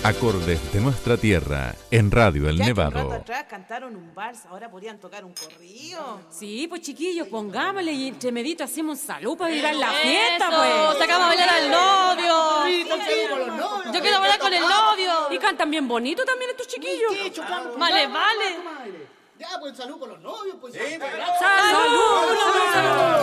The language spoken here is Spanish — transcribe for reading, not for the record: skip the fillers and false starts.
Acordes de nuestra tierra en Radio El Ya que un Nevado. rato atrás cantaron un vals, ahora podrían tocar un corrido. Sí, pues chiquillos, pongámosle y entre medito hacemos un salud para vibrar la ¡Eso! fiesta, pues. ¡Sacamos a bailar al novio! ¡Yo quiero bailar con el novio! Y cantan bien bonito también estos chiquillos. Vale, vale. Ya, pues salud por los novios, pues. ¡Salud!